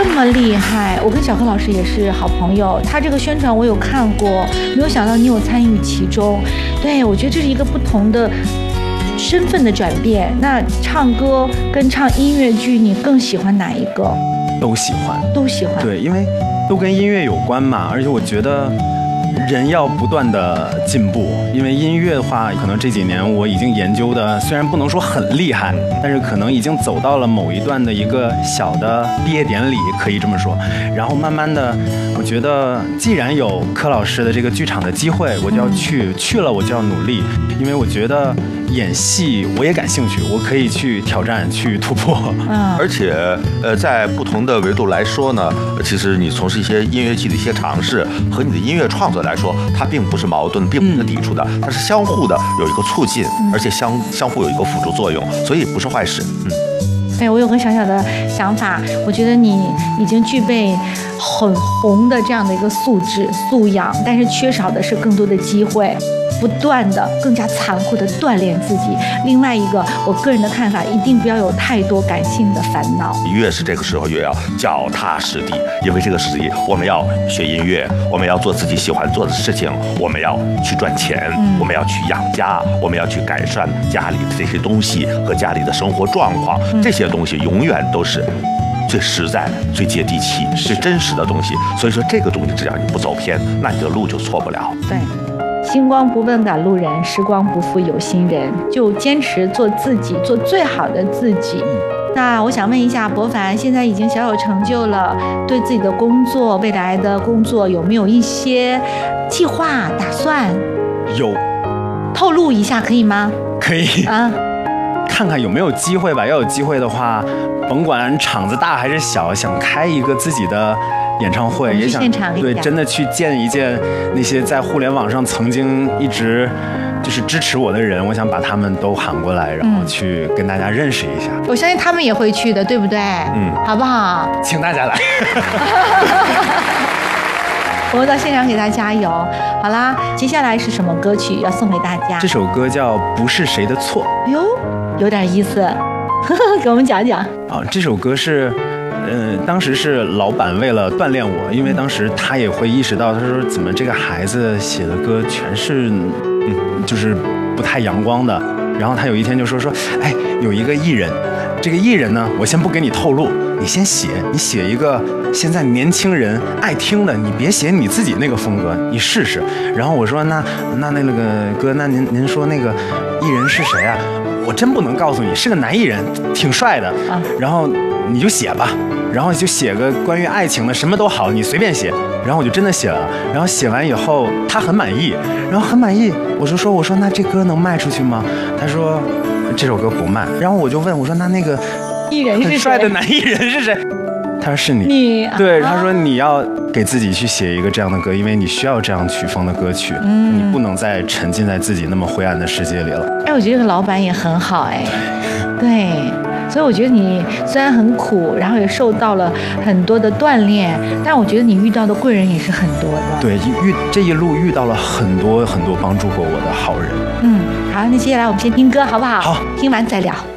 么厉害！我跟小何老师也是好朋友，他这个宣传我有看过，没有想到你有参与其中。对，我觉得这是一个不同的身份的转变。那唱歌跟唱音乐剧，你更喜欢哪一个？ 都喜欢， 都喜欢。 对，因为都跟音乐有关嘛，而且我觉得人要不断的进步，因为音乐的话，可能这几年我已经研究的，虽然不能说很厉害，但是可能已经走到了某一段的一个小的毕业典礼，可以这么说。然后慢慢的，我觉得既然有柯老师的这个剧场的机会，我就要去了我就要努力，因为我觉得演戏我也感兴趣，我可以去挑战，去突破。 而且在不同的维度来说呢，其实你从事一些音乐剧的一些尝试和你的音乐创作来说，它并不是矛盾，并不是抵触的，它是相互的，有一个促进，而且相互有一个辅助作用，所以不是坏事。 对，我有个小小的想法，我觉得你已经具备很红的这样的一个素质素养，但是缺少的是更多的机会，不断的更加残酷的锻炼自己。另外一个，我个人的看法，一定不要有太多感性的烦恼。 越是这个时候，越要脚踏实地，因为这个时机，我们要学音乐，我们要做自己喜欢做的事情，我们要去赚钱，我们要去养家，我们要去改善家里的这些东西和家里的生活状况，这些东西永远都是最实在、最接地气、最真实的东西。所以说，这个东西只要你不走偏，那你的路就错不了。 对。星光不问赶路人，时光不负有心人，就坚持做自己，做最好的自己。那我想问一下，博凡现在已经小有成就了，对自己的工作、未来的工作有没有一些计划打算？ 有， 透露一下可以吗？ 可以啊，看看有没有机会吧。要有机会的话，甭管场子大还是小，想开一个自己的演唱会，也想对真的去见一见那些在互联网上曾经一直就是支持我的人，我想把他们都喊过来，然后去跟大家认识一下。 我相信他们也会去的，对不对？好不好？ 请大家来。 我们到现场给他加油。好啦，接下来是什么歌曲要送给大家？ 这首歌叫《不是谁的错》。 哎呦，有点意思，给我们讲讲。 这首歌是。当时是老板为了锻炼我，因为当时他也会意识到，他说怎么这个孩子写的歌全是，就是不太阳光的。然后他有一天就说，哎，有一个艺人，这个艺人呢，我先不给你透露，你先写，你写一个现在年轻人爱听的，你别写你自己那个风格，你试试。然后我说那个哥，那您说那个艺人是谁啊？我真不能告诉你，是个男艺人，挺帅的。然后你就写吧，然后就写个关于爱情的，什么都好，你随便写。然后我就真的写了，然后写完以后他很满意，然后很满意，我说那这歌能卖出去吗？他说这首歌不卖。然后我就问我说那个艺人是谁？ 很帅的男艺人是谁？他说是你。对，他说你要给自己去写一个这样的歌，因为你需要这样曲风的歌曲，你不能再沉浸在自己那么灰暗的世界里了。 哎，我觉得这个老板也很好哎，对，所以我觉得你虽然很苦，然后也受到了很多的锻炼，但我觉得你遇到的贵人也是很多的。 对，这一路遇到了很多很多帮助过我的好人。 好，那接下来我们先听歌好不好？ 好， 听完再聊。